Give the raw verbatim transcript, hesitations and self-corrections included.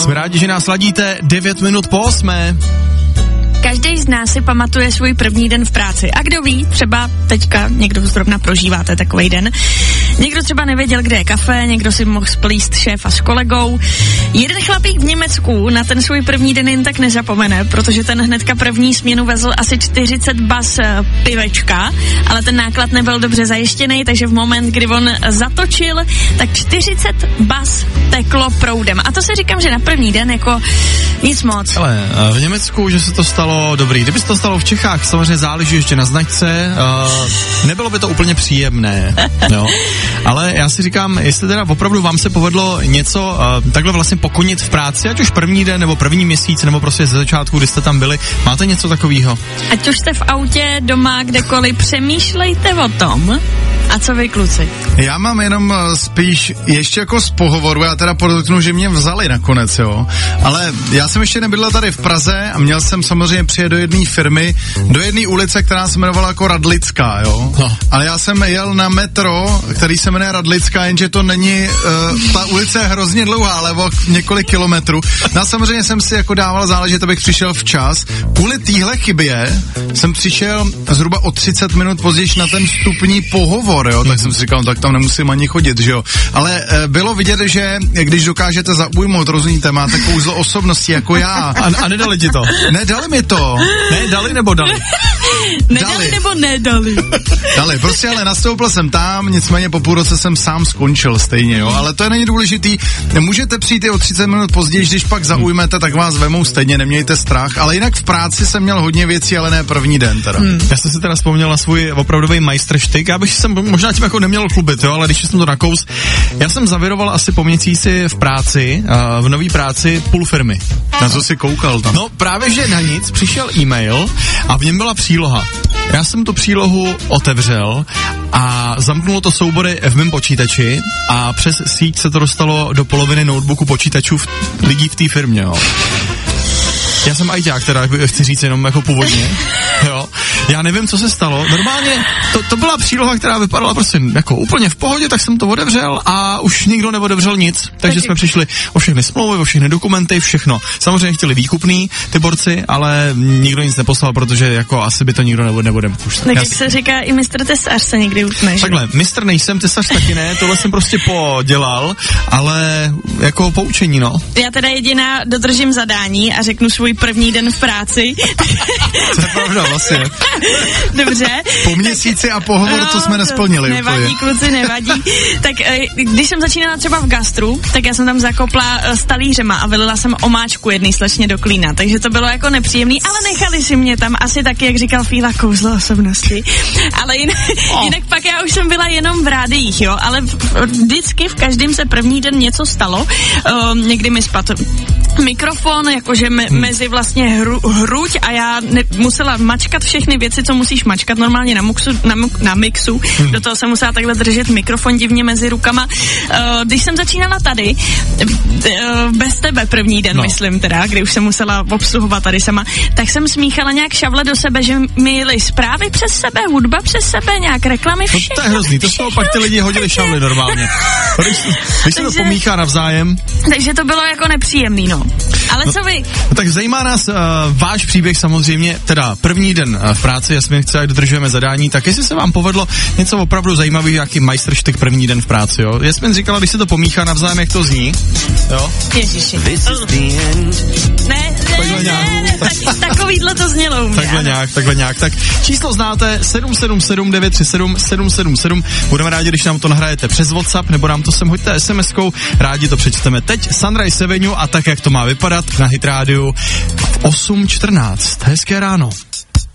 Jsme rádi, že nás ladíte devět minut po osmé. Každý z nás si pamatuje svůj první den v práci. A kdo ví, třeba teďka někdo zrovna prožíváte takovej den. Někdo třeba nevěděl, kde je kafe, někdo si mohl splíst šéfa s kolegou. Jeden chlapík v Německu na ten svůj první den jen tak nezapomene, protože ten hnedka první směnu vezl asi čtyřicet bas pivečka, ale ten náklad nebyl dobře zajištěný, takže v moment, kdy on zatočil, tak čtyřicet bas teklo proudem. A to si říkám, že na první den jako nic moc. Ale v Německu, že se to stalo dobrý. Kdyby se to stalo v Čechách, samozřejmě záleží ještě na značce, uh, nebylo by to úplně příjemné, jo. Ale já si říkám, jestli teda opravdu vám se povedlo něco uh, takhle vlastně pokonit v práci, ať už první den, nebo první měsíc, nebo prostě ze začátku, kdy jste tam byli, máte něco takového? Ať už jste v autě, doma, kdekoliv, přemýšlejte o tom. A co vy, kluci? Já mám jenom spíš ještě jako z pohovoru, já teda podotknu, že mě vzali nakonec, jo. Ale já jsem ještě nebydlel tady v Praze a měl jsem samozřejmě přijet do jedné firmy, do jedné ulice, která se jmenovala jako Radlická, jo. No. Ale já jsem jel na metro, který se jmenuje Radlická, jenže to není, uh, ta ulice je hrozně dlouhá, ale o několik kilometrů. No a samozřejmě jsem si jako dával záležet, abych přišel včas. Kvůli téhle chybě jsem přišel zhruba o třicet minut později na ten vstupní pohovor, jo, tak jsem si říkal, no, tak tam nemusím ani chodit, že jo. Ale e, bylo vidět, že když dokážete zaujmout, rozumíte, máte kouzlo osobnosti jako já. A, a nedali ti to? Nedali mi to. Ne, dali nebo dali? Nedali dali. nebo nedali? Dali, prostě ale nastoupil jsem tam, nicméně po půl roce jsem sám skončil stejně, jo, ale to je není důležitý. Můžete přijít i o třicet minut později, když pak zaujmete, tak vás vemou stejně, nemějte strach, ale jinak v práci jsem měl hodně věcí, ale ne první den teda. Hmm. Já jsem si teda vzpomněl na svůj opravdový majstrštyk, já bych jsem možná tím jako neměl chlubit, jo, ale když jsem to nakous, já jsem zaviroval asi po měsíci v práci, uh, v nový práci půl firmy. Na co jsi koukal tam? No právě, že na nic přišel e-mail a v něm byla příloha. Já jsem tu přílohu otevřel a zamknulo to soubory v mém počítači a přes síť se to dostalo do poloviny notebooku počítačů v, lidí v té firmě, jo. Já jsem ajťák, teda chci říct jenom jako původně, jo. Já nevím, co se stalo. Normálně to, to byla příloha, která vypadala prostě jako úplně v pohodě, tak jsem to otevřel a už nikdo neotevřel nic. Takže jsme přišli o všechny smlouvy, o všechny dokumenty, všechno. Samozřejmě chtěli výkupný ty borci, ale nikdo nic neposlal, protože jako asi by to nikdo nebude, nebude pustit. Tak jak se říká, i mistr tesař se někdy utne. Takhle, mistr nejsem, tesař taky ne, tohle jsem prostě podělal, ale jako poučení, no. Já teda jediná dodržím zadání a řeknu svůj první den v práci. To je pravda, vlastně. Dobře. Po měsíci a pohovor no, to jsme nesplnili. Nevadí, úplně. Kluci, nevadí. Tak když jsem začínala třeba v gastru, tak já jsem tam zakopla s talířema a vylila jsem omáčku jedný slečně do klína, takže to bylo jako nepříjemný, ale nechali si mě tam asi taky, jak říkal Fíla, kouzlo osobnosti. Ale jinak, oh. jinak pak já už jsem byla jenom v rádiích, jo, ale vždycky v každém se první den něco stalo. Um, někdy mi spadl mikrofon, jakože me, hmm. mezi vlastně hru, hruď a já ne, musela mačkat všechny věci, co musíš mačkat normálně na, muxu, na, na mixu. Hmm. Do toho jsem musela takhle držet mikrofon divně mezi rukama. Uh, když jsem začínala tady, uh, bez tebe první den, no. myslím teda, kdy už jsem musela obsluhovat tady sama, tak jsem smíchala nějak šavle do sebe, že mi jeli zprávy přes sebe, hudba přes sebe, nějak reklamy, všechno. No to je hrozný, to z toho pak ty lidi hodili šavly normálně. Když, když se to pomíchá navzájem. Takže to bylo jako nepříjemný, no. Ale no, co vy? Tak zajímá nás uh, váš příběh samozřejmě, teda první den uh, v práci, Jasmin chce, jak dodržujeme zadání, tak jestli se vám povedlo něco opravdu zajímavý, jaký majstrštyk první den v práci, jo. Jasmin říkala, když se to pomíchá navzájem, jak to zní, jo. Ježiši. Ne, ne, ne, ne, tak, takovýhle to znělo u mě. Takhle nějak, takhle nějak. Tak číslo znáte sedm sedm sedm devět tři sedm sedm sedm sedm. Budeme rádi, když nám to nahrajete přes WhatsApp, nebo nám to sem hoďte es em eskou, rádi to přečteme. Teď Sunrise Avenue a tak, jak to má vypadat na Hit Rádiu v osm čtrnáct. Hezké ráno.